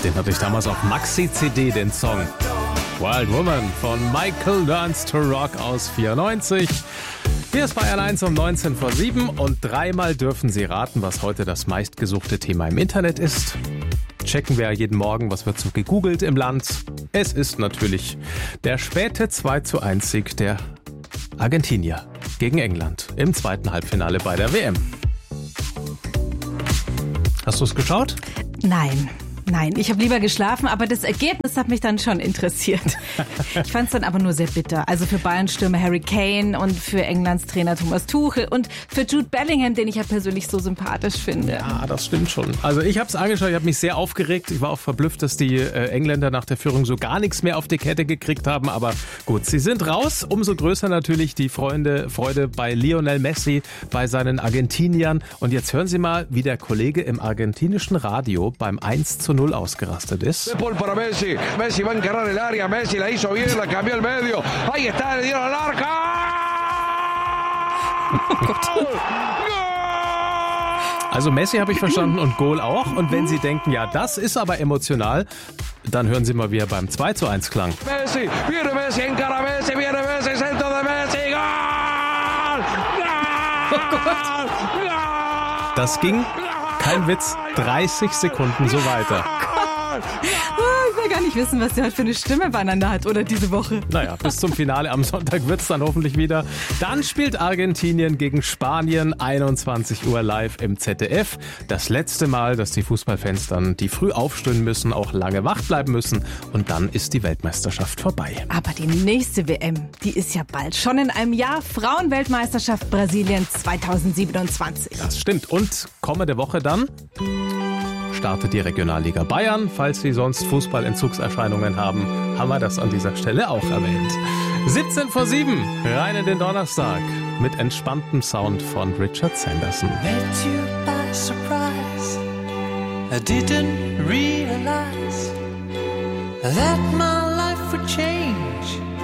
Den hatte ich damals auf Maxi-CD, den Song. Wild Woman von Michael Learns to Rock aus 94. Hier ist Bayern 1 um 19 vor 7 und dreimal dürfen Sie raten, was heute das meistgesuchte Thema im Internet ist. Checken wir jeden Morgen, was wird so gegoogelt im Land. Es ist natürlich der späte 2:1-Sieg der Argentinier gegen England im zweiten Halbfinale bei der WM. Hast du es geschaut? Nein, ich habe lieber geschlafen, aber das Ergebnis hat mich dann schon interessiert. Ich fand es dann aber nur sehr bitter. Also für Bayern-Stürmer Harry Kane und für Englands Trainer Thomas Tuchel und für Jude Bellingham, den ich ja persönlich so sympathisch finde. Ja, das stimmt schon. Also ich habe es angeschaut, ich habe mich sehr aufgeregt. Ich war auch verblüfft, dass die Engländer nach der Führung so gar nichts mehr auf die Kette gekriegt haben. Aber gut, sie sind raus. Umso größer natürlich die Freude bei Lionel Messi, bei seinen Argentiniern. Und jetzt hören Sie mal, wie der Kollege im argentinischen Radio beim 1:0 ausgerastet ist. Paul para Messi. Messi va a encarar el área. Messi la hizo bien, la cambió al medio. Ahí está, le dieron al arca. Also Messi habe ich verstanden und Goal auch. Und wenn Sie denken, ja, das ist aber emotional, dann hören Sie mal, wie er beim 2:1 klang. Messi, viene Messi, encara Messi, viene Messi, centro de Messi, Goal! Goal! Das ging, kein Witz, 30 Sekunden so weiter. Ich will gar nicht wissen, was der heute für eine Stimme beieinander hat oder diese Woche. Naja, bis zum Finale am Sonntag wird's dann hoffentlich wieder. Dann spielt Argentinien gegen Spanien, 21 Uhr live im ZDF. Das letzte Mal, dass die Fußballfans dann, die früh aufstehen müssen, auch lange wach bleiben müssen. Und dann ist die Weltmeisterschaft vorbei. Aber die nächste WM, die ist ja bald. Schon in einem Jahr. Frauenweltmeisterschaft Brasilien 2027. Das stimmt. Und kommende Woche dann startet die Regionalliga Bayern. Falls Sie sonst Fußballentzugserscheinungen haben, haben wir das an dieser Stelle auch erwähnt. 17 vor 7, rein in den Donnerstag mit entspanntem Sound von Richard Sanderson. Met you by surprise. I didn't realize that my life would change